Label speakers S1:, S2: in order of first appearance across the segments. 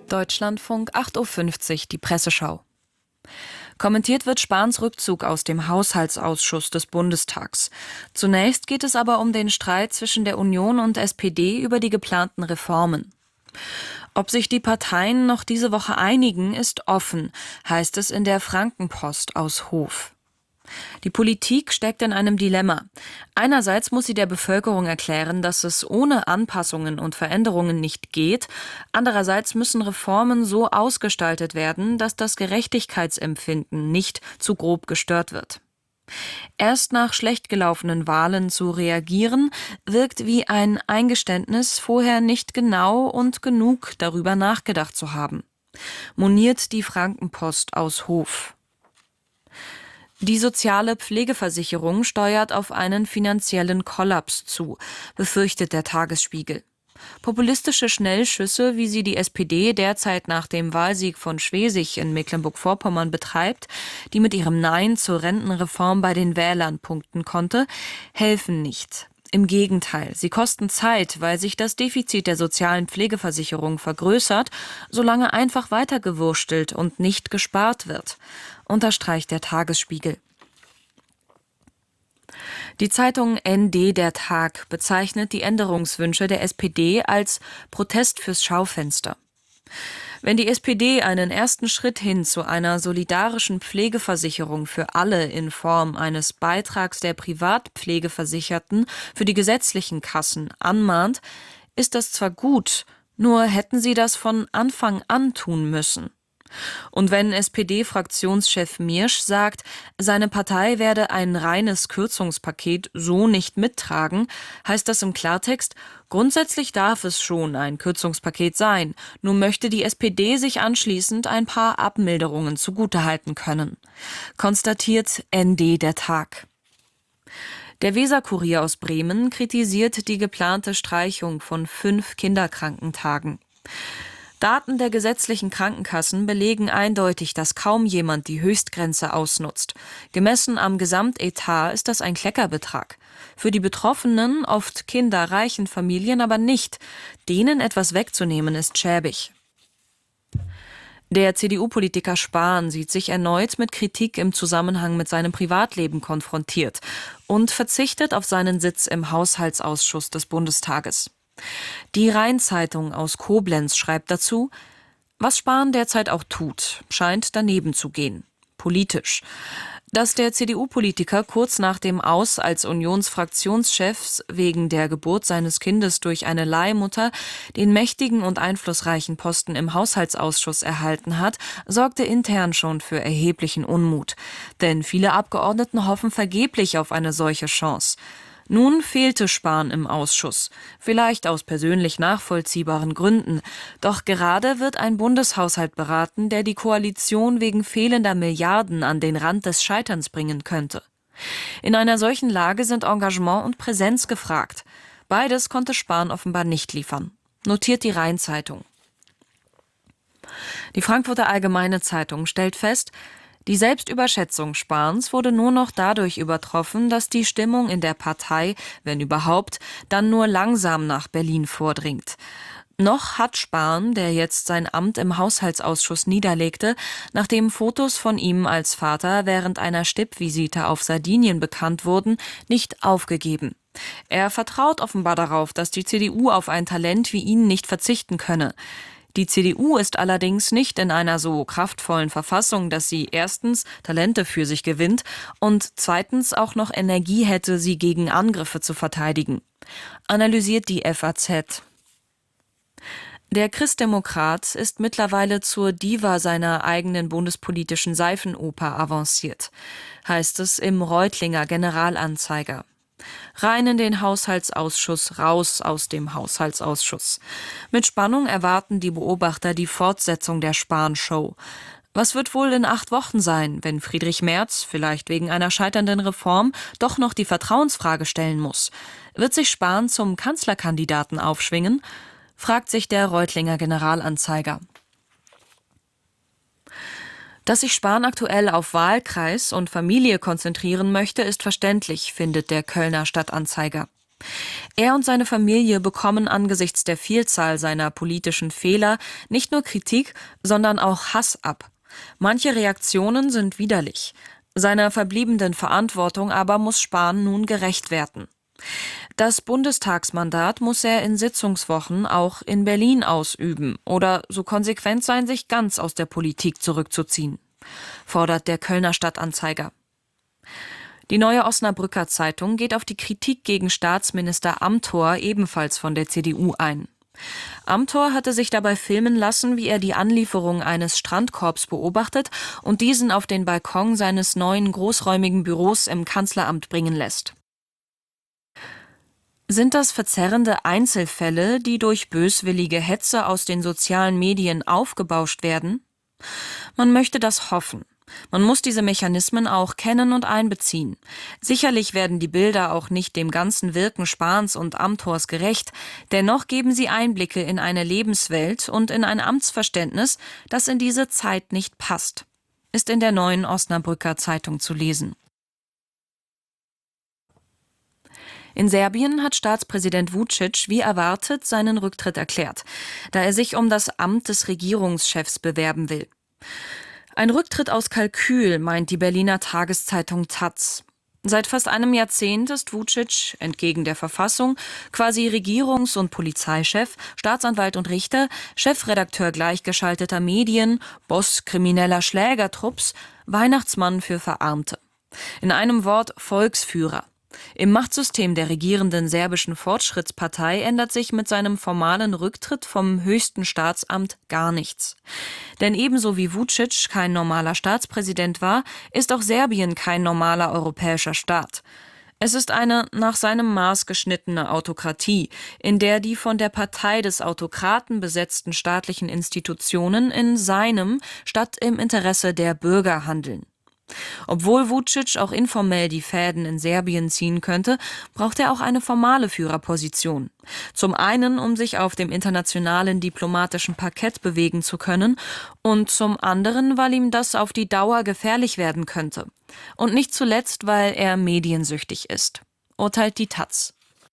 S1: Deutschlandfunk 8:50 Uhr, die Presseschau. Kommentiert wird Spahns Rückzug aus dem Haushaltsausschuss des Bundestags. Zunächst geht es aber um den Streit zwischen der Union und SPD über die geplanten Reformen. Ob sich die Parteien noch diese Woche einigen, ist offen, heißt es in der Frankenpost aus Hof. Die Politik steckt in einem Dilemma. Einerseits muss sie der Bevölkerung erklären, dass es ohne Anpassungen und Veränderungen nicht geht. Andererseits müssen Reformen so ausgestaltet werden, dass das Gerechtigkeitsempfinden nicht zu grob gestört wird. Erst nach schlecht gelaufenen Wahlen zu reagieren, wirkt wie ein Eingeständnis, vorher nicht genau und genug darüber nachgedacht zu haben. Moniert die Frankenpost aus Hof. Die soziale Pflegeversicherung steuert auf einen finanziellen Kollaps zu, befürchtet der Tagesspiegel. Populistische Schnellschüsse, wie sie die SPD derzeit nach dem Wahlsieg von Schwesig in Mecklenburg-Vorpommern betreibt, die mit ihrem Nein zur Rentenreform bei den Wählern punkten konnte, helfen nicht. Im Gegenteil, sie kosten Zeit, weil sich das Defizit der sozialen Pflegeversicherung vergrößert, solange einfach weitergewurstelt und nicht gespart wird, unterstreicht der Tagesspiegel. Die Zeitung ND Der Tag bezeichnet die Änderungswünsche der SPD als Protest fürs Schaufenster. Wenn die SPD einen ersten Schritt hin zu einer solidarischen Pflegeversicherung für alle in Form eines Beitrags der Privatpflegeversicherten für die gesetzlichen Kassen anmahnt, ist das zwar gut, nur hätten sie das von Anfang an tun müssen. Und wenn SPD-Fraktionschef Miersch sagt, seine Partei werde ein reines Kürzungspaket so nicht mittragen, heißt das im Klartext, grundsätzlich darf es schon ein Kürzungspaket sein, nur möchte die SPD sich anschließend ein paar Abmilderungen zugutehalten können, konstatiert ND Der Tag. Der Weser-Kurier aus Bremen kritisiert die geplante Streichung von 5 Kinderkrankentagen. Daten der gesetzlichen Krankenkassen belegen eindeutig, dass kaum jemand die Höchstgrenze ausnutzt. Gemessen am Gesamtetat ist das ein Kleckerbetrag. Für die Betroffenen, oft kinderreichen Familien, aber nicht. Denen etwas wegzunehmen ist schäbig. Der CDU-Politiker Spahn sieht sich erneut mit Kritik im Zusammenhang mit seinem Privatleben konfrontiert und verzichtet auf seinen Sitz im Haushaltsausschuss des Bundestages. Die Rhein-Zeitung aus Koblenz schreibt dazu, was Spahn derzeit auch tut, scheint daneben zu gehen. Politisch. Dass der CDU-Politiker kurz nach dem Aus als Unionsfraktionschef wegen der Geburt seines Kindes durch eine Leihmutter den mächtigen und einflussreichen Posten im Haushaltsausschuss erhalten hat, sorgte intern schon für erheblichen Unmut. Denn viele Abgeordneten hoffen vergeblich auf eine solche Chance. Nun fehlte Spahn im Ausschuss, vielleicht aus persönlich nachvollziehbaren Gründen. Doch gerade wird ein Bundeshaushalt beraten, der die Koalition wegen fehlender Milliarden an den Rand des Scheiterns bringen könnte. In einer solchen Lage sind Engagement und Präsenz gefragt. Beides konnte Spahn offenbar nicht liefern, notiert die Rhein-Zeitung. Die Frankfurter Allgemeine Zeitung stellt fest, die Selbstüberschätzung Spahns wurde nur noch dadurch übertroffen, dass die Stimmung in der Partei, wenn überhaupt, dann nur langsam nach Berlin vordringt. Noch hat Spahn, der jetzt sein Amt im Haushaltsausschuss niederlegte, nachdem Fotos von ihm als Vater während einer Stippvisite auf Sardinien bekannt wurden, nicht aufgegeben. Er vertraut offenbar darauf, dass die CDU auf ein Talent wie ihn nicht verzichten könne. Die CDU ist allerdings nicht in einer so kraftvollen Verfassung, dass sie erstens Talente für sich gewinnt und zweitens auch noch Energie hätte, sie gegen Angriffe zu verteidigen, analysiert die FAZ. Der Christdemokrat ist mittlerweile zur Diva seiner eigenen bundespolitischen Seifenoper avanciert, heißt es im Reutlinger Generalanzeiger. Rein in den Haushaltsausschuss, raus aus dem Haushaltsausschuss. Mit Spannung erwarten die Beobachter die Fortsetzung der Spahn-Show. Was wird wohl in 8 Wochen sein, wenn Friedrich Merz, vielleicht wegen einer scheiternden Reform, doch noch die Vertrauensfrage stellen muss? Wird sich Spahn zum Kanzlerkandidaten aufschwingen? Fragt sich der Reutlinger Generalanzeiger. Dass sich Spahn aktuell auf Wahlkreis und Familie konzentrieren möchte, ist verständlich, findet der Kölner Stadtanzeiger. Er und seine Familie bekommen angesichts der Vielzahl seiner politischen Fehler nicht nur Kritik, sondern auch Hass ab. Manche Reaktionen sind widerlich. Seiner verbliebenen Verantwortung aber muss Spahn nun gerecht werden. Das Bundestagsmandat muss er in Sitzungswochen auch in Berlin ausüben oder so konsequent sein, sich ganz aus der Politik zurückzuziehen, fordert der Kölner Stadtanzeiger. Die Neue Osnabrücker Zeitung geht auf die Kritik gegen Staatsminister Amthor ebenfalls von der CDU ein. Amthor hatte sich dabei filmen lassen, wie er die Anlieferung eines Strandkorbs beobachtet und diesen auf den Balkon seines neuen großräumigen Büros im Kanzleramt bringen lässt. Sind das verzerrende Einzelfälle, die durch böswillige Hetze aus den sozialen Medien aufgebauscht werden? Man möchte das hoffen. Man muss diese Mechanismen auch kennen und einbeziehen. Sicherlich werden die Bilder auch nicht dem ganzen Wirken Spahns und Amthors gerecht, dennoch geben sie Einblicke in eine Lebenswelt und in ein Amtsverständnis, das in diese Zeit nicht passt, ist in der Neuen Osnabrücker Zeitung zu lesen. In Serbien hat Staatspräsident Vučić wie erwartet seinen Rücktritt erklärt, da er sich um das Amt des Regierungschefs bewerben will. Ein Rücktritt aus Kalkül, meint die Berliner Tageszeitung taz. Seit fast einem Jahrzehnt ist Vučić, entgegen der Verfassung, quasi Regierungs- und Polizeichef, Staatsanwalt und Richter, Chefredakteur gleichgeschalteter Medien, Boss krimineller Schlägertrupps, Weihnachtsmann für Verarmte. In einem Wort Volksführer. Im Machtsystem der regierenden serbischen Fortschrittspartei ändert sich mit seinem formalen Rücktritt vom höchsten Staatsamt gar nichts. Denn ebenso wie Vučić kein normaler Staatspräsident war, ist auch Serbien kein normaler europäischer Staat. Es ist eine nach seinem Maß geschnittene Autokratie, in der die von der Partei des Autokraten besetzten staatlichen Institutionen in seinem statt im Interesse der Bürger handeln. Obwohl Vučić auch informell die Fäden in Serbien ziehen könnte, braucht er auch eine formale Führerposition. Zum einen, um sich auf dem internationalen diplomatischen Parkett bewegen zu können und zum anderen, weil ihm das auf die Dauer gefährlich werden könnte. Und nicht zuletzt, weil er mediensüchtig ist, urteilt die taz.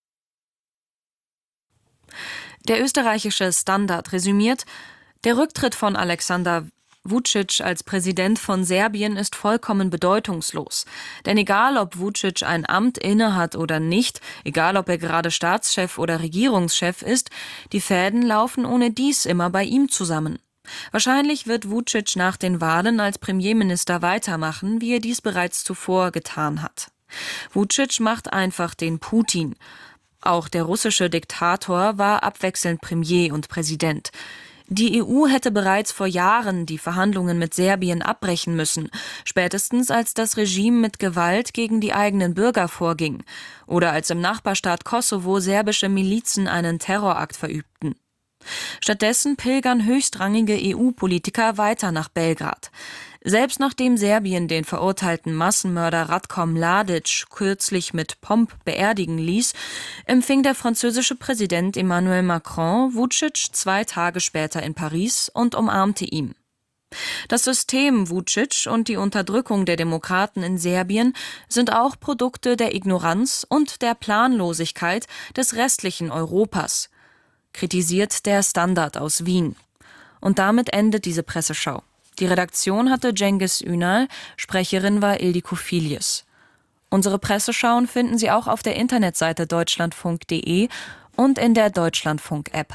S1: Der österreichische Standard resümiert: Der Rücktritt von Alexander Vučić als Präsident von Serbien ist vollkommen bedeutungslos. Denn egal, ob Vučić ein Amt innehat oder nicht, egal, ob er gerade Staatschef oder Regierungschef ist, die Fäden laufen ohne dies immer bei ihm zusammen. Wahrscheinlich wird Vučić nach den Wahlen als Premierminister weitermachen, wie er dies bereits zuvor getan hat. Vučić macht einfach den Putin. Auch der russische Diktator war abwechselnd Premier und Präsident. Die EU hätte bereits vor Jahren die Verhandlungen mit Serbien abbrechen müssen, spätestens als das Regime mit Gewalt gegen die eigenen Bürger vorging oder als im Nachbarstaat Kosovo serbische Milizen einen Terrorakt verübten. Stattdessen pilgern höchstrangige EU-Politiker weiter nach Belgrad. Selbst nachdem Serbien den verurteilten Massenmörder Ratko Mladic kürzlich mit Pomp beerdigen ließ, empfing der französische Präsident Emmanuel Macron Vučić 2 Tage später in Paris und umarmte ihn. Das System Vučić und die Unterdrückung der Demokraten in Serbien sind auch Produkte der Ignoranz und der Planlosigkeit des restlichen Europas, kritisiert der Standard aus Wien. Und damit endet diese Presseschau. Die Redaktion hatte Cengiz Ünal, Sprecherin war Ildiko Filius. Unsere Presseschauen finden Sie auch auf der Internetseite deutschlandfunk.de und in der Deutschlandfunk-App.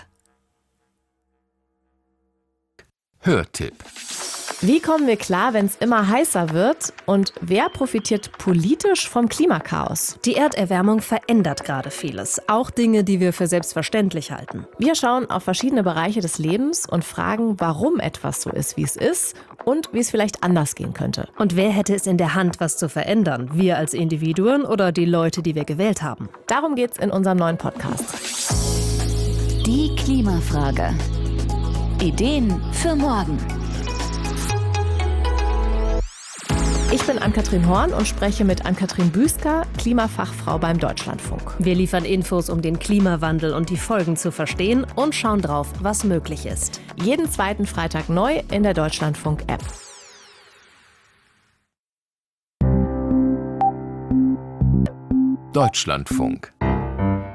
S2: Hörtipp.
S3: Wie kommen wir klar, wenn es immer heißer wird? Und wer profitiert politisch vom Klimakaos?
S4: Die Erderwärmung verändert gerade vieles, auch Dinge, die wir für selbstverständlich halten.
S3: Wir schauen auf verschiedene Bereiche des Lebens und fragen, warum etwas so ist, wie es ist und wie es vielleicht anders gehen könnte.
S4: Und wer hätte es in der Hand, was zu verändern? Wir als Individuen oder die Leute, die wir gewählt haben?
S3: Darum geht's in unserem neuen Podcast.
S5: Die Klimafrage. Ideen für morgen.
S3: Ich bin Ann-Kathrin Horn und spreche mit Ann-Kathrin Büsker, Klimafachfrau beim Deutschlandfunk.
S4: Wir liefern Infos, um den Klimawandel und die Folgen zu verstehen und schauen drauf, was möglich ist.
S3: Jeden zweiten Freitag neu in der Deutschlandfunk-App.
S2: Deutschlandfunk.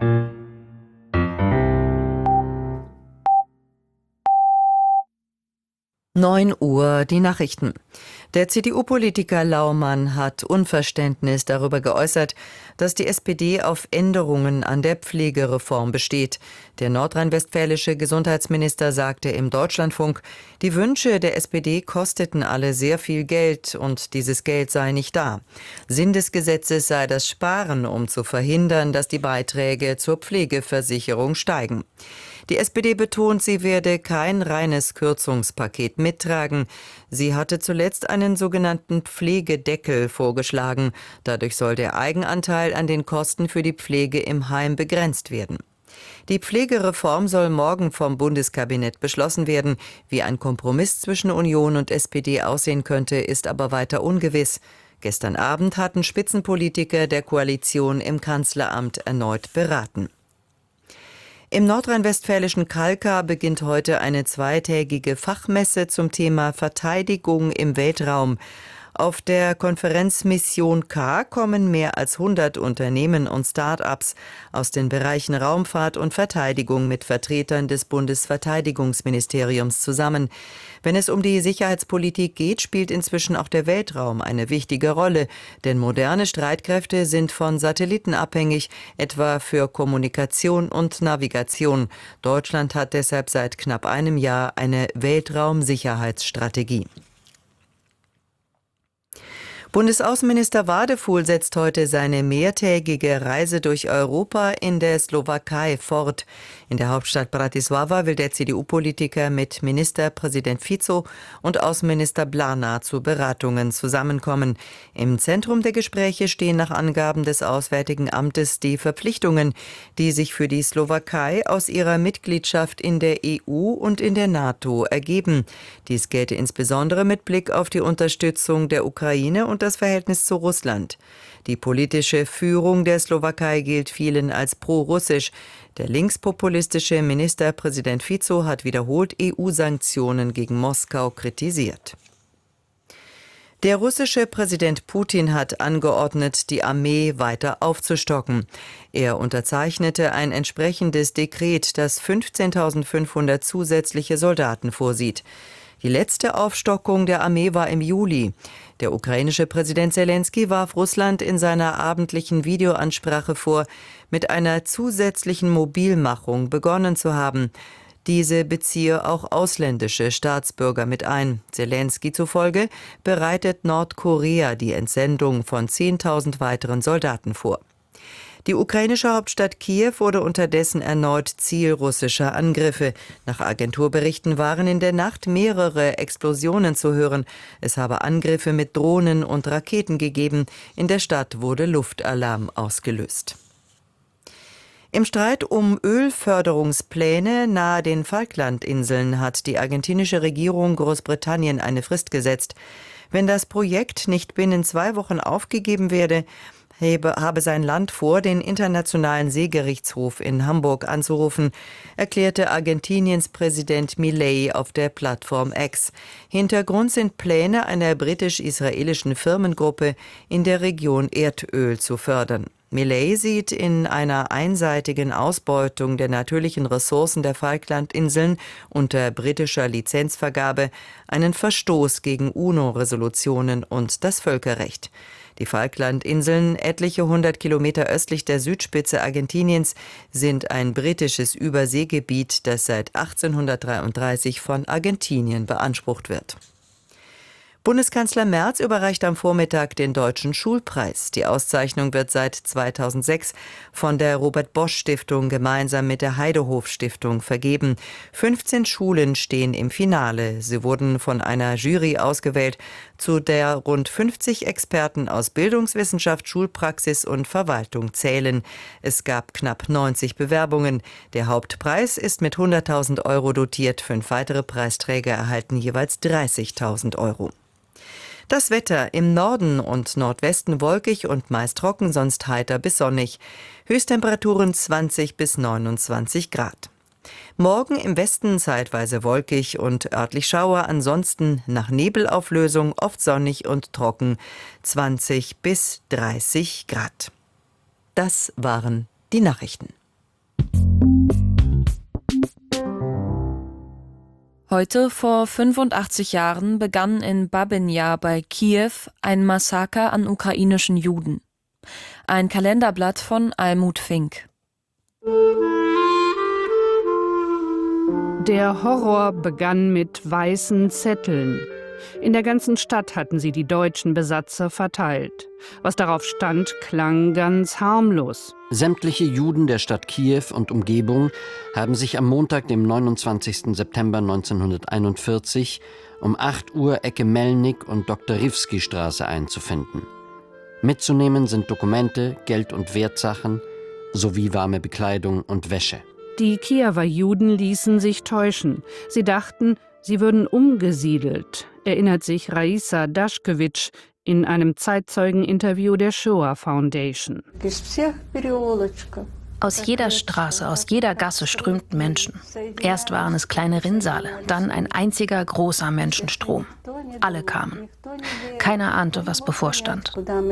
S6: 9 Uhr, die Nachrichten. Der CDU-Politiker Laumann hat Unverständnis darüber geäußert, dass die SPD auf Änderungen an der Pflegereform besteht. Der nordrhein-westfälische Gesundheitsminister sagte im Deutschlandfunk, die Wünsche der SPD kosteten alle sehr viel Geld und dieses Geld sei nicht da. Sinn des Gesetzes sei das Sparen, um zu verhindern, dass die Beiträge zur Pflegeversicherung steigen. Die SPD betont, sie werde kein reines Kürzungspaket mittragen. Sie hatte zuletzt einen sogenannten Pflegedeckel vorgeschlagen. Dadurch soll der Eigenanteil an den Kosten für die Pflege im Heim begrenzt werden. Die Pflegereform soll morgen vom Bundeskabinett beschlossen werden. Wie ein Kompromiss zwischen Union und SPD aussehen könnte, ist aber weiter ungewiss. Gestern Abend hatten Spitzenpolitiker der Koalition im Kanzleramt erneut beraten. Im nordrhein-westfälischen Kalkar beginnt heute eine zweitägige Fachmesse zum Thema Verteidigung im Weltraum. Auf der Konferenz Mission K kommen mehr als 100 Unternehmen und Start-ups aus den Bereichen Raumfahrt und Verteidigung mit Vertretern des Bundesverteidigungsministeriums zusammen. Wenn es um die Sicherheitspolitik geht, spielt inzwischen auch der Weltraum eine wichtige Rolle, denn moderne Streitkräfte sind von Satelliten abhängig, etwa für Kommunikation und Navigation. Deutschland hat deshalb seit knapp einem Jahr eine Weltraumsicherheitsstrategie. Bundesaußenminister Wadefuhl setzt heute seine mehrtägige Reise durch Europa in der Slowakei fort. In der Hauptstadt Bratislava will der CDU-Politiker mit Ministerpräsident Fico und Außenminister Blana zu Beratungen zusammenkommen. Im Zentrum der Gespräche stehen nach Angaben des Auswärtigen Amtes die Verpflichtungen, die sich für die Slowakei aus ihrer Mitgliedschaft in der EU und in der NATO ergeben. Dies gelte insbesondere mit Blick auf die Unterstützung der Ukraine und das Verhältnis zu Russland. Die politische Führung der Slowakei gilt vielen als pro-russisch. Der linkspopulistische Ministerpräsident Fico hat wiederholt EU-Sanktionen gegen Moskau kritisiert. Der russische Präsident Putin hat angeordnet, die Armee weiter aufzustocken. Er unterzeichnete ein entsprechendes Dekret, das 15.500 zusätzliche Soldaten vorsieht. Die letzte Aufstockung der Armee war im Juli. Der ukrainische Präsident Selenskyj warf Russland in seiner abendlichen Videoansprache vor, mit einer zusätzlichen Mobilmachung begonnen zu haben. Diese beziehe auch ausländische Staatsbürger mit ein. Selenskyj zufolge bereitet Nordkorea die Entsendung von 10.000 weiteren Soldaten vor. Die ukrainische Hauptstadt Kiew wurde unterdessen erneut Ziel russischer Angriffe. Nach Agenturberichten waren in der Nacht mehrere Explosionen zu hören. Es habe Angriffe mit Drohnen und Raketen gegeben. In der Stadt wurde Luftalarm ausgelöst. Im Streit um Ölförderungspläne nahe den Falklandinseln hat die argentinische Regierung Großbritannien eine Frist gesetzt. Wenn das Projekt nicht binnen 2 Wochen aufgegeben werde, habe sein Land vor, den Internationalen Seegerichtshof in Hamburg anzurufen, erklärte Argentiniens Präsident Milei auf der Plattform X. Hintergrund sind Pläne einer britisch-israelischen Firmengruppe, in der Region Erdöl zu fördern. Milei sieht in einer einseitigen Ausbeutung der natürlichen Ressourcen der Falklandinseln unter britischer Lizenzvergabe einen Verstoß gegen UNO-Resolutionen und das Völkerrecht. Die Falklandinseln, etliche 100 Kilometer östlich der Südspitze Argentiniens, sind ein britisches Überseegebiet, das seit 1833 von Argentinien beansprucht wird. Bundeskanzler Merz überreicht am Vormittag den Deutschen Schulpreis. Die Auszeichnung wird seit 2006 von der Robert-Bosch-Stiftung gemeinsam mit der Heidehof-Stiftung vergeben. 15 Schulen stehen im Finale. Sie wurden von einer Jury ausgewählt, zu der rund 50 Experten aus Bildungswissenschaft, Schulpraxis und Verwaltung zählen. Es gab knapp 90 Bewerbungen. Der Hauptpreis ist mit 100.000 Euro dotiert. 5 weitere Preisträger erhalten jeweils 30.000 Euro. Das Wetter: im Norden und Nordwesten wolkig und meist trocken, sonst heiter bis sonnig. Höchsttemperaturen 20 bis 29 Grad. Morgen im Westen zeitweise wolkig und örtlich Schauer, ansonsten nach Nebelauflösung oft sonnig und trocken, 20 bis 30 Grad. Das waren die Nachrichten.
S1: Heute, vor 85 Jahren, begann in Babin Jar bei Kiew ein Massaker an ukrainischen Juden. Ein Kalenderblatt von Almut Fink.
S7: Der Horror begann mit weißen Zetteln. In der ganzen Stadt hatten sie die deutschen Besatzer verteilt. Was darauf stand, klang ganz harmlos.
S8: Sämtliche Juden der Stadt Kiew und Umgebung haben sich am Montag, dem 29. September 1941, um 8 Uhr Ecke Melnik und Doktorivsky-Straße einzufinden. Mitzunehmen sind Dokumente, Geld- und Wertsachen sowie warme Bekleidung und Wäsche.
S7: Die Kiewer Juden ließen sich täuschen. Sie dachten, sie würden umgesiedelt, erinnert sich Raisa Daschkewitsch in einem Zeitzeugeninterview der Shoah Foundation.
S9: Aus jeder Straße, aus jeder Gasse strömten Menschen. Erst waren es kleine Rinnsale, dann ein einziger großer Menschenstrom. Alle kamen. Keiner ahnte, was bevorstand.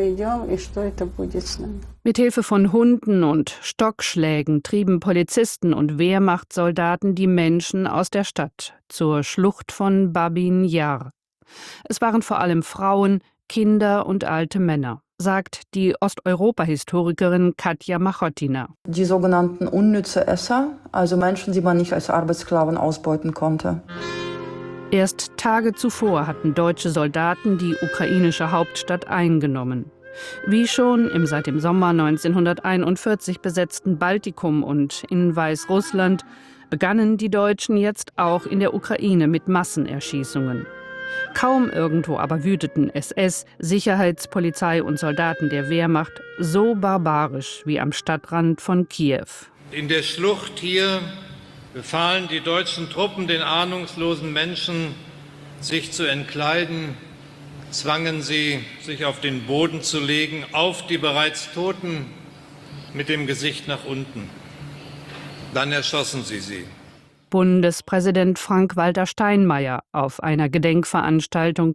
S7: Mithilfe von Hunden und Stockschlägen trieben Polizisten und Wehrmachtssoldaten die Menschen aus der Stadt zur Schlucht von Babin Jar. Es waren vor allem Frauen, Kinder und alte Männer, sagt die Osteuropa-Historikerin Katja Machotina.
S10: Die sogenannten unnütze Esser, also Menschen, die man nicht als Arbeitssklaven ausbeuten konnte.
S7: Erst Tage zuvor hatten deutsche Soldaten die ukrainische Hauptstadt eingenommen. Wie schon im seit dem Sommer 1941 besetzten Baltikum und in Weißrussland begannen die Deutschen jetzt auch in der Ukraine mit Massenerschießungen. Kaum irgendwo aber wüteten SS, Sicherheitspolizei und Soldaten der Wehrmacht so barbarisch wie am Stadtrand von Kiew.
S11: In der Schlucht hier befahlen die deutschen Truppen den ahnungslosen Menschen, sich zu entkleiden, zwangen sie, sich auf den Boden zu legen, auf die bereits Toten mit dem Gesicht nach unten. Dann erschossen sie.
S7: Bundespräsident Frank-Walter Steinmeier auf einer Gedenkveranstaltung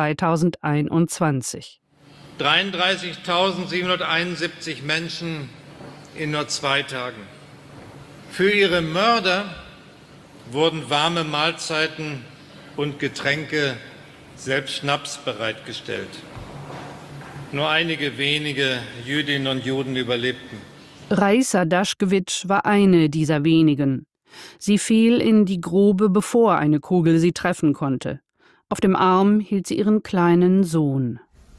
S7: 2021.
S11: 33.771 Menschen in nur 2 Tagen. Für ihre Mörder wurden warme Mahlzeiten und Getränke, selbst Schnaps, bereitgestellt. Nur einige wenige Jüdinnen und Juden überlebten.
S7: Raisa Daschkewitsch war eine dieser wenigen. Sie fiel in die Grube, bevor eine Kugel sie treffen konnte. Auf dem Arm hielt sie ihren kleinen Sohn.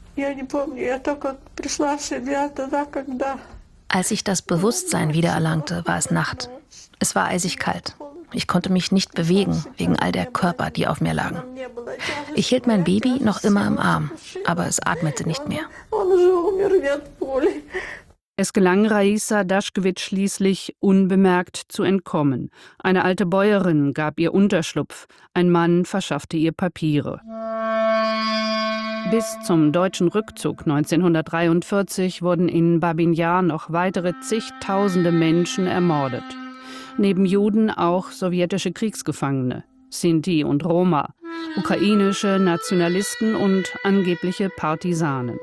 S9: Als ich das Bewusstsein wiedererlangte, war es Nacht. Es war eisig kalt. Ich konnte mich nicht bewegen, wegen all der Körper, die auf mir lagen. Ich hielt mein Baby noch immer im Arm, aber es atmete nicht mehr.
S7: Es gelang Raisa Daschkewitsch schließlich, unbemerkt zu entkommen. Eine alte Bäuerin gab ihr Unterschlupf, ein Mann verschaffte ihr Papiere. Bis zum deutschen Rückzug 1943 wurden in Babin Jar noch weitere zigtausende Menschen ermordet. Neben Juden auch sowjetische Kriegsgefangene, Sinti und Roma, ukrainische Nationalisten und angebliche Partisanen.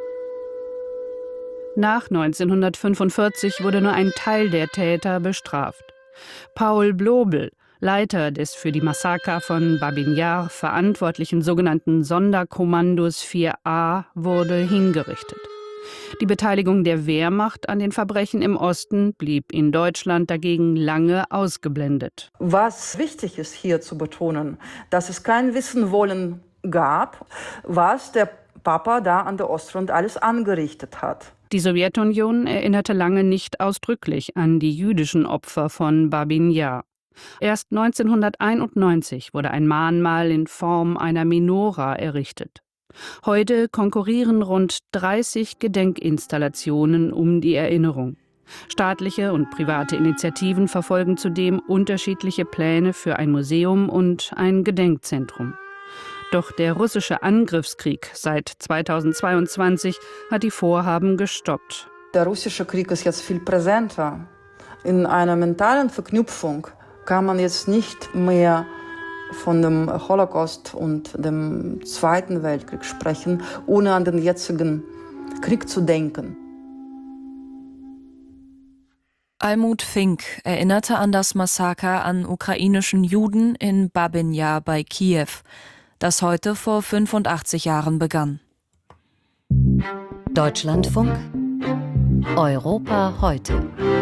S7: Nach 1945 wurde nur ein Teil der Täter bestraft. Paul Blobel, Leiter des für die Massaker von Babin Jar verantwortlichen sogenannten Sonderkommandos 4a, wurde hingerichtet. Die Beteiligung der Wehrmacht an den Verbrechen im Osten blieb in Deutschland dagegen lange ausgeblendet.
S10: Was wichtig ist hier zu betonen, dass es kein Wissenwollen gab, was der Papa da an der Ostfront alles angerichtet hat.
S7: Die Sowjetunion erinnerte lange nicht ausdrücklich an die jüdischen Opfer von Babin Jar. Erst 1991 wurde ein Mahnmal in Form einer Menora errichtet. Heute konkurrieren rund 30 Gedenkinstallationen um die Erinnerung. Staatliche und private Initiativen verfolgen zudem unterschiedliche Pläne für ein Museum und ein Gedenkzentrum. Doch der russische Angriffskrieg seit 2022 hat die Vorhaben gestoppt.
S10: Der russische Krieg ist jetzt viel präsenter. In einer mentalen Verknüpfung kann man jetzt nicht mehr von dem Holocaust und dem Zweiten Weltkrieg sprechen, ohne an den jetzigen Krieg zu denken.
S1: Almut Fink erinnerte an das Massaker an ukrainischen Juden in Babyn Jar bei Kiew, das heute vor 85 Jahren begann.
S5: Deutschlandfunk Europa heute.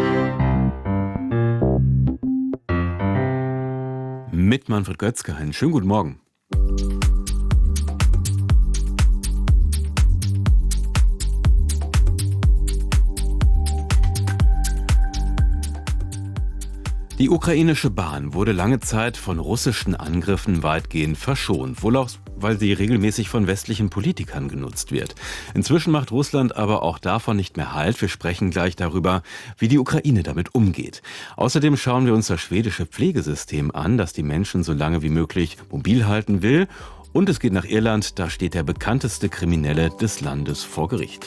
S12: Mit Manfred Götzke. Einen schönen guten Morgen. Die ukrainische Bahn wurde lange Zeit von russischen Angriffen weitgehend verschont, wohl auch, weil sie regelmäßig von westlichen Politikern genutzt wird. Inzwischen macht Russland aber auch davon nicht mehr Halt. Wir sprechen gleich darüber, wie die Ukraine damit umgeht. Außerdem schauen wir uns das schwedische Pflegesystem an, das die Menschen so lange wie möglich mobil halten will. Und es geht nach Irland, da steht der bekannteste Kriminelle des Landes vor Gericht.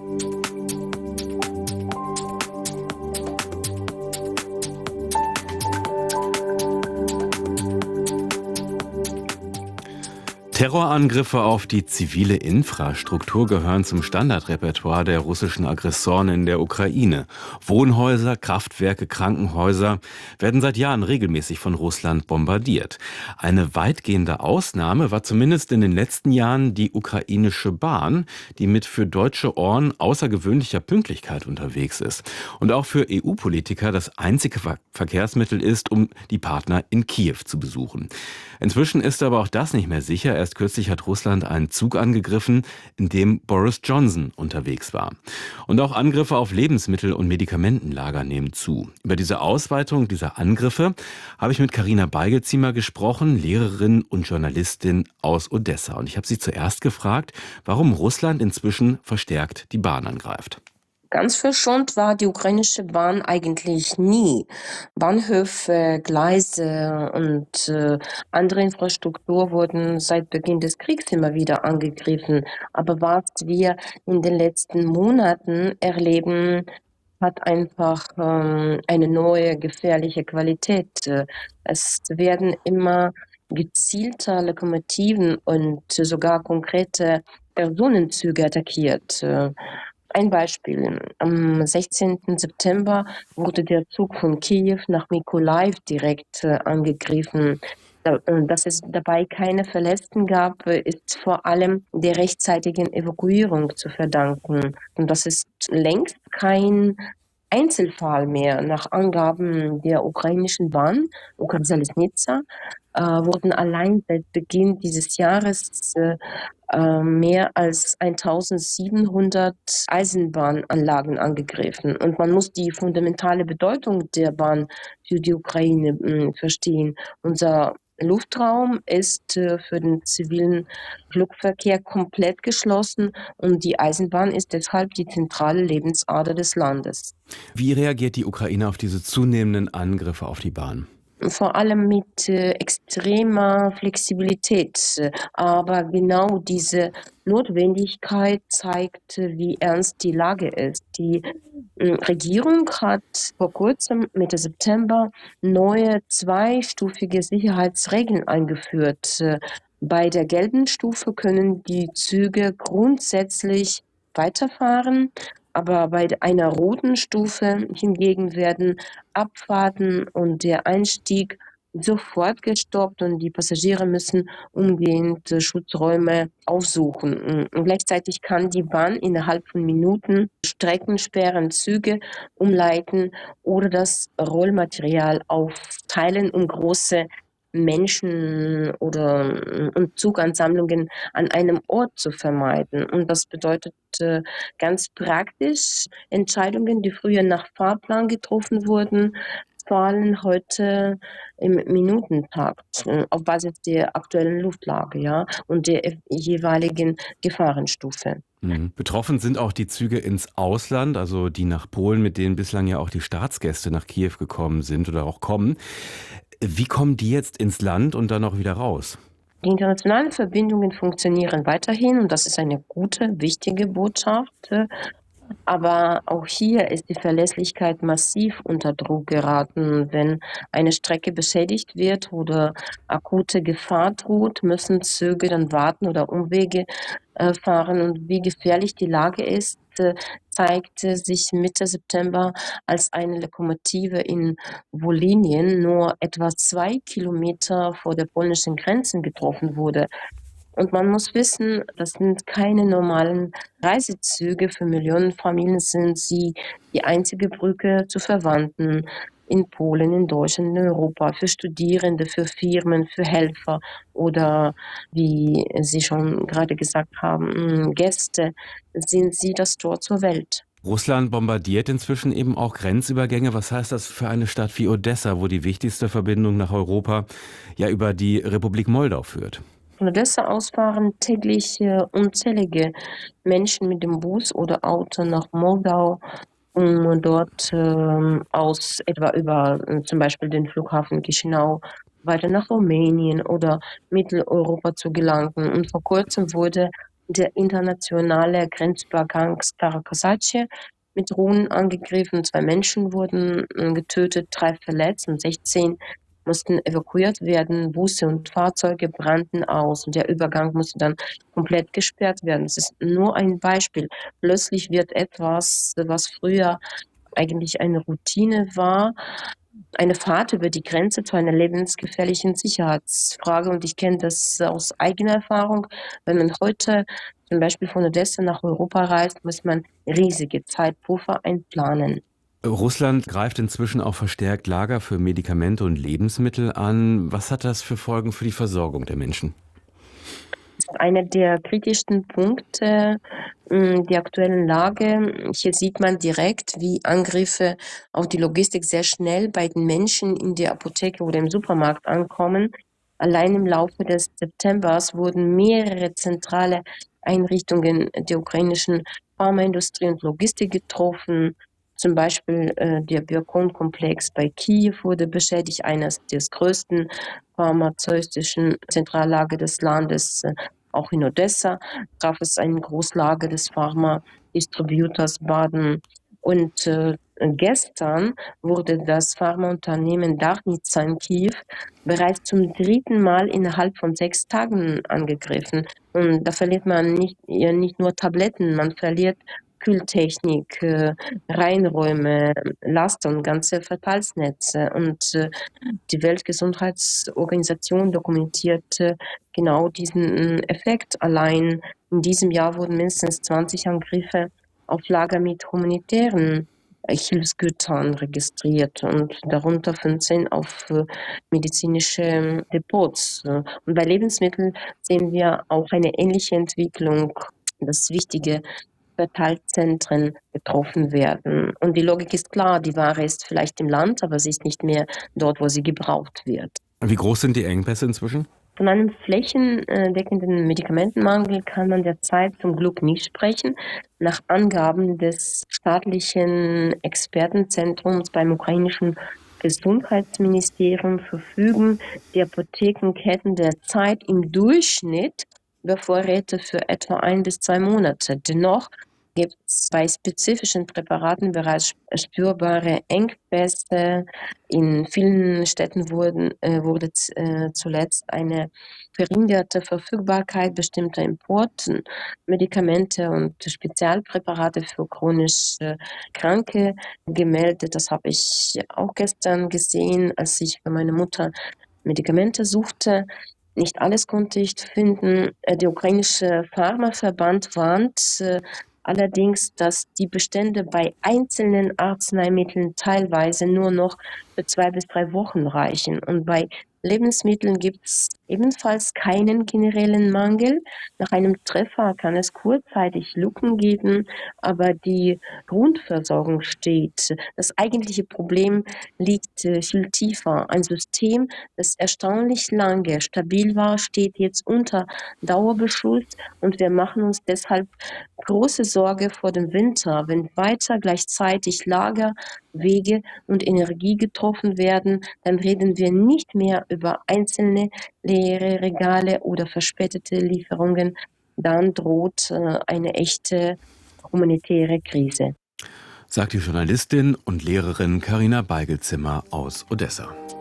S12: Terrorangriffe auf die zivile Infrastruktur gehören zum Standardrepertoire der russischen Aggressoren in der Ukraine. Wohnhäuser, Kraftwerke, Krankenhäuser werden seit Jahren regelmäßig von Russland bombardiert. Eine weitgehende Ausnahme war zumindest in den letzten Jahren die ukrainische Bahn, die mit für deutsche Ohren außergewöhnlicher Pünktlichkeit unterwegs ist. Und auch für EU-Politiker das einzige Verkehrsmittel ist, um die Partner in Kiew zu besuchen. Inzwischen ist aber auch das nicht mehr sicher. Erst kürzlich hat Russland einen Zug angegriffen, in dem Boris Johnson unterwegs war. Und auch Angriffe auf Lebensmittel- und Medikamentenlager nehmen zu. Über diese Ausweitung dieser Angriffe habe ich mit Carina Beigelziemer gesprochen, Lehrerin und Journalistin aus Odessa. Und ich habe sie zuerst gefragt, warum Russland inzwischen verstärkt die Bahn angreift.
S13: Ganz verschont war die ukrainische Bahn eigentlich nie. Bahnhöfe, Gleise und andere Infrastruktur wurden seit Beginn des Kriegs immer wieder angegriffen. Aber was wir in den letzten Monaten erleben, hat einfach eine neue gefährliche Qualität. Es werden immer gezielter Lokomotiven und sogar konkrete Personenzüge attackiert. Ein Beispiel. Am 16. September wurde der Zug von Kiew nach Mykolajiw direkt angegriffen. Dass es dabei keine Verletzten gab, ist vor allem der rechtzeitigen Evakuierung zu verdanken. Und das ist längst kein Einzelfall mehr. Nach Angaben der ukrainischen Bahn, Ukrzaliznytsia, wurden allein seit Beginn dieses Jahres mehr als 1700 Eisenbahnanlagen angegriffen. Und man muss die fundamentale Bedeutung der Bahn für die Ukraine verstehen. Unser Luftraum ist für den zivilen Flugverkehr komplett geschlossen und die Eisenbahn ist deshalb die zentrale Lebensader des Landes.
S12: Wie reagiert die Ukraine auf diese zunehmenden Angriffe auf die Bahn?
S13: Vor allem mit extremer Flexibilität. Aber genau diese Notwendigkeit zeigt, wie ernst die Lage ist. Die Regierung hat vor kurzem, Mitte September, neue zweistufige Sicherheitsregeln eingeführt. Bei der gelben Stufe können die Züge grundsätzlich weiterfahren. Aber bei einer roten Stufe hingegen werden Abfahrten und der Einstieg sofort gestoppt und die Passagiere müssen umgehend Schutzräume aufsuchen. Und gleichzeitig kann die Bahn innerhalb von Minuten Strecken sperren, Züge umleiten oder das Rollmaterial aufteilen, um große Menschen oder und Zugansammlungen an einem Ort zu vermeiden. Und das bedeutet ganz praktisch, Entscheidungen, die früher nach Fahrplan getroffen wurden, fallen heute im Minutentakt auf Basis der aktuellen Luftlage, ja, und der jeweiligen Gefahrenstufe.
S12: Betroffen sind auch die Züge ins Ausland, also die nach Polen, mit denen bislang ja auch die Staatsgäste nach Kiew gekommen sind oder auch kommen. Wie kommen die jetzt ins Land und dann auch wieder raus?
S13: Die internationalen Verbindungen funktionieren weiterhin und das ist eine gute, wichtige Botschaft. Aber auch hier ist die Verlässlichkeit massiv unter Druck geraten. Wenn eine Strecke beschädigt wird oder akute Gefahr droht, müssen Züge dann warten oder Umwege fahren. Und wie gefährlich die Lage ist, zeigte sich Mitte September, als eine Lokomotive in Wolinien nur etwa 2 Kilometer vor der polnischen Grenze getroffen wurde. Und man muss wissen, das sind keine normalen Reisezüge. Für Millionen Familien sind sie die einzige Brücke zu Verwandten in Polen, in Deutschland, in Europa, für Studierende, für Firmen, für Helfer oder, wie Sie schon gerade gesagt haben, Gäste. Sind sie das Tor zur Welt?
S12: Russland bombardiert inzwischen eben auch Grenzübergänge. Was heißt das für eine Stadt wie Odessa, wo die wichtigste Verbindung nach Europa ja über die Republik Moldau führt?
S13: Von Odessa aus fahren täglich unzählige Menschen mit dem Bus oder Auto nach Moldau, um dort aus etwa über zum Beispiel den Flughafen Chișinău weiter nach Rumänien oder Mitteleuropa zu gelangen. Und vor kurzem wurde der internationale Grenzübergang Stara Kosace mit Drohnen angegriffen. 2 Menschen wurden getötet, 3 verletzt und 16 mussten evakuiert werden. Busse und Fahrzeuge brannten aus und der Übergang musste dann komplett gesperrt werden. Das ist nur ein Beispiel. Plötzlich wird etwas, was früher eigentlich eine Routine war, eine Fahrt über die Grenze zu einer lebensgefährlichen Sicherheitsfrage. Und ich kenne das aus eigener Erfahrung. Wenn man heute zum Beispiel von Odessa nach Europa reist, muss man riesige Zeitpuffer einplanen.
S12: Russland greift inzwischen auch verstärkt Lager für Medikamente und Lebensmittel an. Was hat das für Folgen für die Versorgung der Menschen?
S13: Das ist einer der kritischsten Punkte der aktuellen Lage. Hier sieht man direkt, wie Angriffe auf die Logistik sehr schnell bei den Menschen in der Apotheke oder im Supermarkt ankommen. Allein im Laufe des Septembers wurden mehrere zentrale Einrichtungen der ukrainischen Pharmaindustrie und Logistik getroffen. Zum Beispiel der Biokonkomplex bei Kiew wurde beschädigt, eines der größten pharmazeutischen Zentrallager des Landes. Auch in Odessa gab es ein Großlager des Pharma-Distributors Baden. Und gestern wurde das Pharmaunternehmen Darnica in Kiew bereits zum 3. Mal innerhalb von 6 Tagen angegriffen. Und da verliert man nicht nur Tabletten, man verliert Kühltechnik, Reinräume, Laster und ganze Verteilsnetze. Und die Weltgesundheitsorganisation dokumentiert genau diesen Effekt. Allein in diesem Jahr wurden mindestens 20 Angriffe auf Lager mit humanitären Hilfsgütern registriert und darunter 15 auf medizinische Depots. Und bei Lebensmitteln sehen wir auch eine ähnliche Entwicklung, dass wichtige Verteilzentren getroffen werden. Und die Logik ist klar, die Ware ist vielleicht im Land, aber sie ist nicht mehr dort, wo sie gebraucht wird.
S12: Wie groß sind die Engpässe inzwischen?
S13: Von einem flächendeckenden Medikamentenmangel kann man derzeit zum Glück nicht sprechen. Nach Angaben des staatlichen Expertenzentrums beim ukrainischen Gesundheitsministerium verfügen die Apothekenketten derzeit im Durchschnitt über Vorräte für etwa 1 bis 2 Monate. Dennoch gibt es bei spezifischen Präparaten bereits spürbare Engpässe. In vielen Städten wurde zuletzt eine verringerte Verfügbarkeit bestimmter Importmedikamente und Spezialpräparate für chronisch Kranke gemeldet. Das habe ich auch gestern gesehen, als ich für meine Mutter Medikamente suchte. Nicht alles konnte ich finden. Der ukrainische Pharmaverband warnt allerdings, dass die Bestände bei einzelnen Arzneimitteln teilweise nur noch für 2 bis 3 Wochen reichen. Und bei Lebensmitteln gibt es ebenfalls keinen generellen Mangel. Nach einem Treffer kann es kurzzeitig Lücken geben, aber die Grundversorgung steht. Das eigentliche Problem liegt viel tiefer. Ein System, das erstaunlich lange stabil war, steht jetzt unter Dauerbeschuss und wir machen uns deshalb große Sorge vor dem Winter, wenn weiter gleichzeitig Lager, Wege und Energie getroffen werden, dann reden wir nicht mehr über einzelne leere Regale oder verspätete Lieferungen. Dann droht eine echte humanitäre Krise.
S12: Sagt die Journalistin und Lehrerin Carina Beigelzimmer aus Odessa.